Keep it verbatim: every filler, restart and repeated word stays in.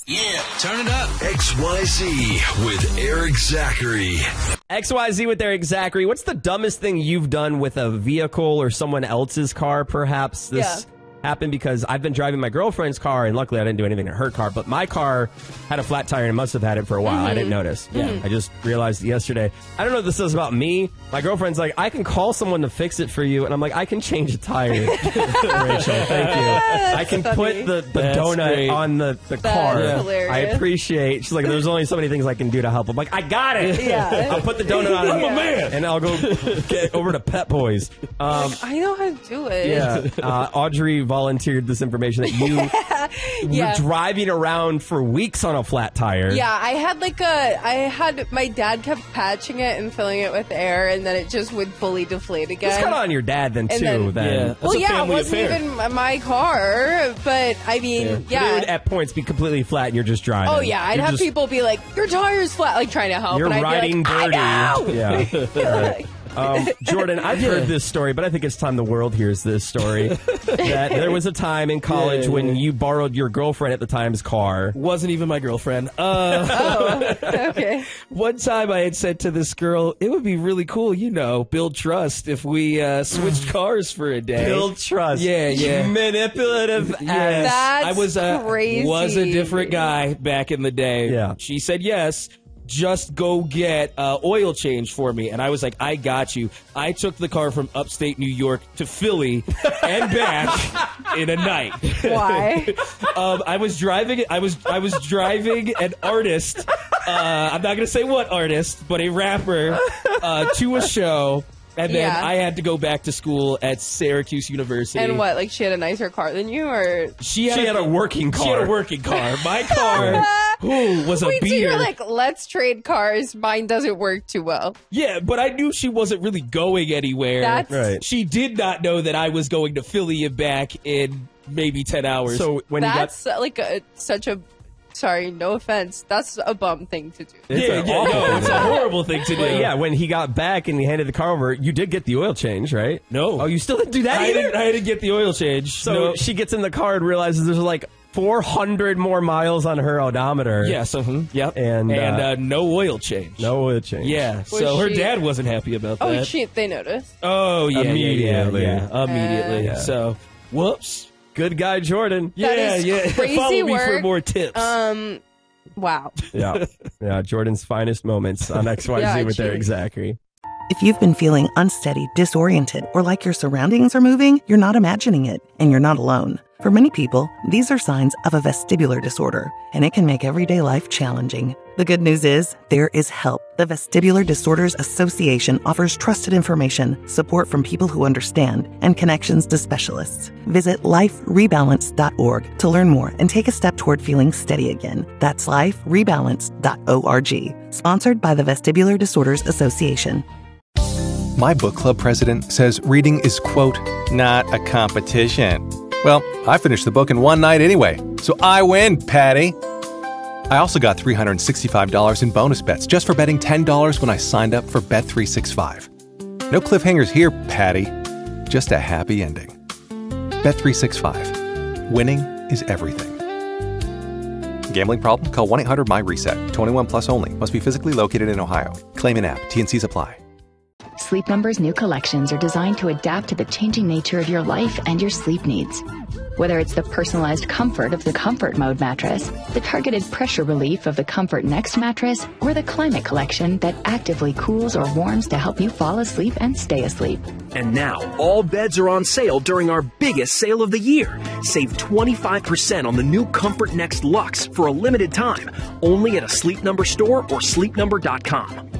Yeah, turn it up. X Y Z with Eric Zachary. X Y Z with Eric Zachary. What's the dumbest thing you've done with a vehicle or someone else's car, perhaps? This Yeah. happened because I've been driving my girlfriend's car, and luckily I didn't do anything to her car, but my car had a flat tire and must have had it for a while. Mm-hmm. I didn't notice. Yeah, Mm-hmm. I just realized yesterday. I don't know what this is about me. My girlfriend's like, I can call someone to fix it for you, and I'm like, I can change a tire. Rachel, thank you. I can funny. put the, the That's donut great. on the, the That's car. hilarious. I appreciate. She's like, there's only so many things I can do to help. I'm like, I got it. Yeah. I'll put the donut on. I'm a man. And I'll go get over to Pet Boys. Um, I know how to do it. yeah. Uh, Audrey volunteered this information that you Yeah. were driving around for weeks on a flat tire. Yeah, I had like a, I had, my dad kept patching it and filling it with air, and then it just would fully deflate again. It's kind of on your dad then, And too. then- then. Yeah. That's well, a yeah, it family wasn't affair. even my car, but I mean, But it yeah. would at points be completely flat and you're just driving. Oh yeah, I'd You're have just- people be like, "Your tire's flat," like trying to help. You're and I'd riding be like, dirty. I know. Yeah. Right. Um, Jordan, I've heard this story, but I think it's time the world hears this story. That there was a time in college Yeah, when yeah. you borrowed your girlfriend at the time's car. Wasn't even my girlfriend. Uh, Oh, okay. one time I had said to this girl, it would be really cool, you know, build trust if we uh, switched cars for a day. Build trust. Yeah, yeah. Manipulative Yes. That's I was uh, crazy. was a different guy back in the day. Yeah. She said yes. Just go get uh, oil change for me. And I was like, I got you. I took the car from upstate New York to Philly and back in a night. Why? um, I was driving. I was I was driving an artist. Uh, I'm not going to say what artist, but a rapper uh, to a show. And then Yeah. I had to go back to school at Syracuse University. And what? Like she had a nicer car than you, or She had, She had a working She had car. a working car. My car, ooh, was a wait, so beater. you're like, let's trade cars. Mine doesn't work too well. Yeah, but I knew she wasn't really going anywhere. That's Right. She did not know that I was going to Philly and back in maybe ten hours. So when you got... that's like a, such a. Sorry, no offense. That's a bum thing to do. It's yeah, an yeah, awful no, thing it's to a do. horrible thing to do. But yeah, when he got back and he handed the car over, you did get the oil change, right? No. Oh, you still didn't do that I either? didn't, I didn't get the oil change. So No. she gets in the car and realizes there's like four hundred more miles on her odometer. Yeah, so, hmm, yep. And, and uh, uh, no oil change. No oil change. Yeah, so her she- dad wasn't happy about Oh, that. shit! They noticed. oh, yeah, Immediately. yeah, yeah, immediately. Uh, So, whoops. Good guy, Jordan. That yeah, is yeah. crazy Follow me for work. more tips. Um, wow. Yeah. Yeah, Jordan's finest moments on X Y Z Yeah, with cheating. Eric Zachary. If you've been feeling unsteady, disoriented, or like your surroundings are moving, you're not imagining it, and you're not alone. For many people, these are signs of a vestibular disorder, and it can make everyday life challenging. The good news is, there is help. The Vestibular Disorders Association offers trusted information, support from people who understand, and connections to specialists. Visit life rebalance dot org to learn more and take a step toward feeling steady again. That's life rebalance dot org. Sponsored by the Vestibular Disorders Association. My book club president says reading is, quote, not a competition. Well, I finished the book in one night anyway, so I win, Patty. I also got three hundred sixty-five dollars in bonus bets just for betting ten dollars when I signed up for Bet three sixty-five. No cliffhangers here, Patty. Just a happy ending. Bet three sixty-five. Winning is everything. Gambling problem? Call one eight hundred M Y RESET. twenty-one plus only. Must be physically located in Ohio. Claim in app. T and C's apply. Sleep Number's new collections are designed to adapt to the changing nature of your life and your sleep needs. Whether it's the personalized comfort of the Comfort Mode mattress, the targeted pressure relief of the Comfort Next mattress, or the Climate Collection that actively cools or warms to help you fall asleep and stay asleep. And now, all beds are on sale during our biggest sale of the year. Save twenty-five percent on the new Comfort Next Luxe for a limited time, only at a Sleep Number store or sleep number dot com.